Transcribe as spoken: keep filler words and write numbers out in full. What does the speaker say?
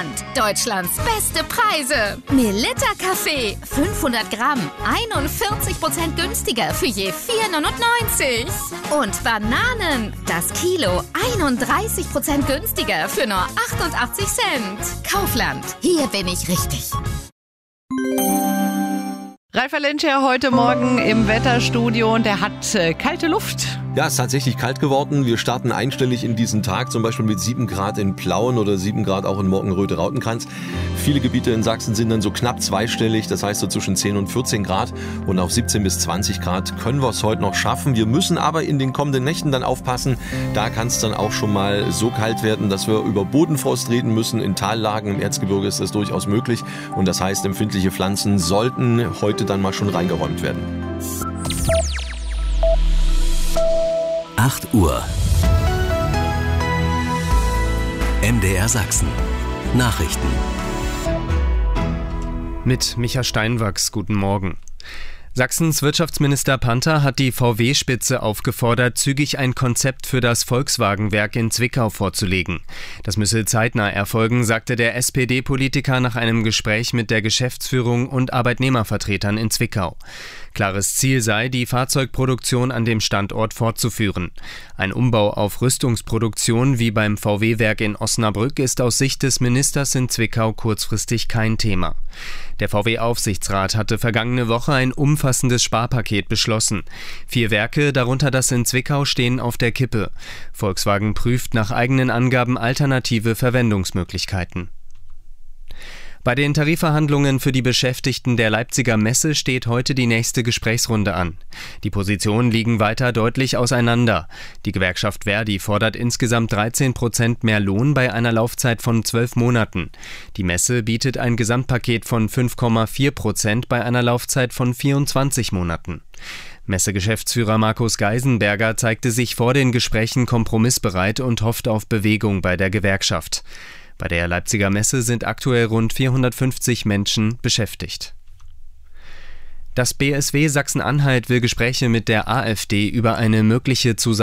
Hand. Deutschlands beste Preise. Melitta Kaffee, fünfhundert Gramm, einundvierzig Prozent günstiger für je vier neunundneunzig. Und Bananen, das Kilo, einunddreißig Prozent günstiger für nur achtundachtzig Cent. Kaufland, hier bin ich richtig. Ralf Lenscher heute Morgen im Wetterstudio und der hat äh, kalte Luft. Ja, es ist tatsächlich kalt geworden. Wir starten einstellig in diesen Tag, zum Beispiel mit sieben Grad in Plauen oder sieben Grad auch in Morkenröte-Rautenkranz. Viele Gebiete in Sachsen sind dann so knapp zweistellig, das heißt so zwischen zehn und vierzehn Grad. Und auf siebzehn bis zwanzig Grad können wir es heute noch schaffen. Wir müssen aber in den kommenden Nächten dann aufpassen. Da kann es dann auch schon mal so kalt werden, dass wir über Bodenfrost reden müssen. In Tallagen im Erzgebirge ist das durchaus möglich. Und das heißt, empfindliche Pflanzen sollten heute dann mal schon reingeräumt werden. acht Uhr. M D R Sachsen. Nachrichten. Mit Micha Steinwachs, guten Morgen. Sachsens Wirtschaftsminister Panther hat die V W-Spitze aufgefordert, zügig ein Konzept für das Volkswagen-Werk in Zwickau vorzulegen. Das müsse zeitnah erfolgen, sagte der S P D-Politiker nach einem Gespräch mit der Geschäftsführung und Arbeitnehmervertretern in Zwickau. Klares Ziel sei, die Fahrzeugproduktion an dem Standort fortzuführen. Ein Umbau auf Rüstungsproduktion wie beim V W-Werk in Osnabrück ist aus Sicht des Ministers in Zwickau kurzfristig kein Thema. Der V W-Aufsichtsrat hatte vergangene Woche ein umfassendes Sparpaket beschlossen. Vier Werke, darunter das in Zwickau, stehen auf der Kippe. Volkswagen prüft nach eigenen Angaben alternative Verwendungsmöglichkeiten. Bei den Tarifverhandlungen für die Beschäftigten der Leipziger Messe steht heute die nächste Gesprächsrunde an. Die Positionen liegen weiter deutlich auseinander. Die Gewerkschaft Verdi fordert insgesamt dreizehn Prozent mehr Lohn bei einer Laufzeit von zwölf Monaten. Die Messe bietet ein Gesamtpaket von fünf Komma vier Prozent bei einer Laufzeit von vierundzwanzig Monaten. Messe-Geschäftsführer Markus Geisenberger zeigte sich vor den Gesprächen kompromissbereit und hofft auf Bewegung bei der Gewerkschaft. Bei der Leipziger Messe sind aktuell rund vierhundertfünfzig Menschen beschäftigt. Das B S W Sachsen-Anhalt will Gespräche mit der AfD über eine mögliche Zusammenarbeit